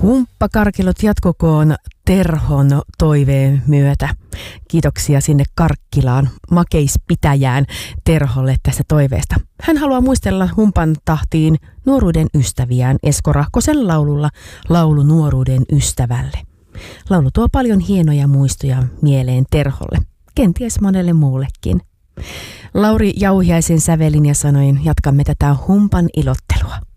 Humppakarkilot jatkokoon Terhon toiveen myötä. Kiitoksia sinne Karkkilaan, makeispitäjään Terholle tästä toiveesta. Hän haluaa muistella humpan tahtiin nuoruuden ystäviään Esko Rahkosen laululla Laulu nuoruuden ystävälle. Laulu tuo paljon hienoja muistoja mieleen Terholle, kenties monelle muullekin. Lauri Jauhiaisen sävelin ja sanoin jatkamme tätä humpan ilottelua.